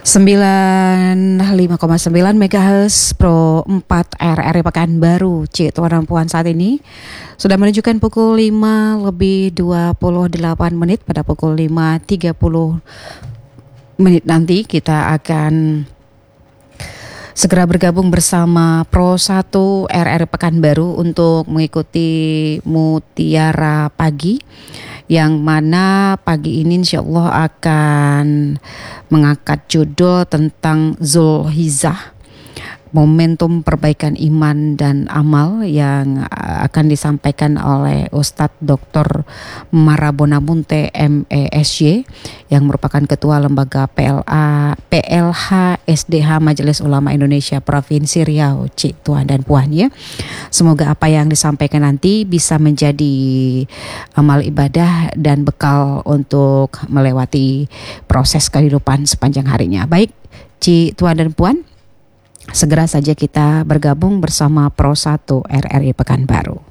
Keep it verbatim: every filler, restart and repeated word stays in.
sembilan puluh lima koma sembilan megahertz Pro empat R R I Pekanbaru. Cik, tuan dan puan, saat ini sudah menunjukkan pukul lima lebih dua puluh delapan menit. Pada pukul lima tiga puluh menit nanti kita akan segera bergabung bersama Pro satu R R I Pekanbaru untuk mengikuti Mutiara Pagi, yang mana pagi ini insya Allah akan mengangkat judul tentang Zulhijjah, momentum perbaikan iman dan amal, yang akan disampaikan oleh Ustadz Doktor Marabonamunte M E S Y, yang merupakan Ketua Lembaga P L A P L H S D H Majelis Ulama Indonesia Provinsi Riau. Cik, tuan dan puan ya, semoga apa yang disampaikan nanti bisa menjadi amal ibadah dan bekal untuk melewati proses kehidupan sepanjang harinya. Baik, Cik, tuan dan puan, segera saja kita bergabung bersama Pro satu R R I Pekanbaru.